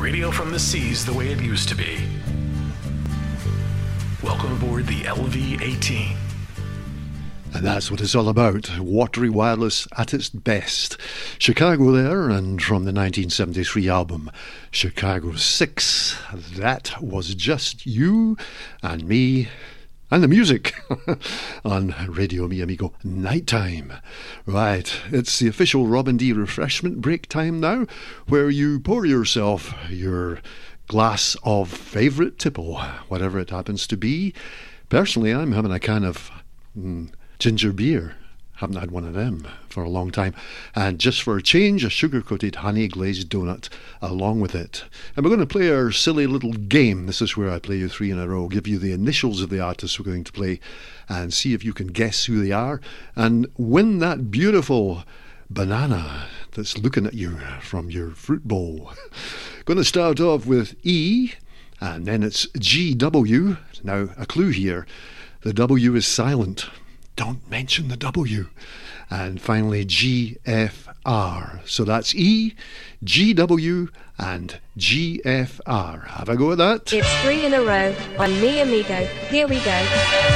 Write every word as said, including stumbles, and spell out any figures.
Radio from the seas the way it used to be. Welcome aboard the L V eighteen. And that's what it's all about. Watery Wireless at its best. Chicago there, and from the nineteen seventy-three album Chicago six, that was just you and me and the music on Radio Mi Amigo Nighttime. Right, it's the official Robin D refreshment break time now, where you pour yourself your glass of favourite tipple, whatever it happens to be. Personally, I'm having a kind of mm, ginger beer. Haven't had one of them for a long time. And just for a change, a sugar-coated honey glazed donut along with it. And we're going to play our silly little game. This is where I play you three in a row, give you the initials of the artists we're going to play, and see if you can guess who they are, and win that beautiful banana that's looking at you from your fruit bowl. Going to start off with E, and then it's G W. Now, a clue here. The W is silent. Don't mention the W. And finally, G F R. So that's E, G W, and G F R. Have a go at that? It's three in a row on Mi Amigo. Here we go.